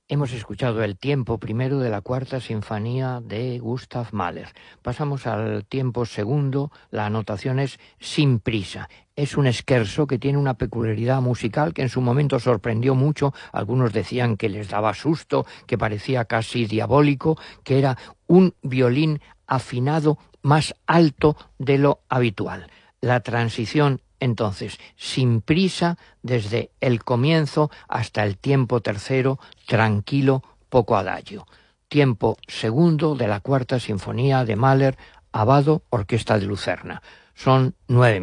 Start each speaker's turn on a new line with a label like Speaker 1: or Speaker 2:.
Speaker 1: Hemos escuchado el tiempo primero de la Cuarta Sinfonía de Gustav Mahler. Pasamos al tiempo segundo. La anotación es sin prisa. Es un scherzo que tiene una peculiaridad musical que en su momento sorprendió mucho. Algunos decían que les daba susto, que parecía casi diabólico, que era un violín afinado más alto de lo habitual. La transición, entonces, sin prisa, desde el comienzo hasta el tiempo tercero, tranquilo, poco adagio. Tiempo segundo de la Cuarta Sinfonía de Mahler, Abbado, Orquesta de Lucerna. Son 9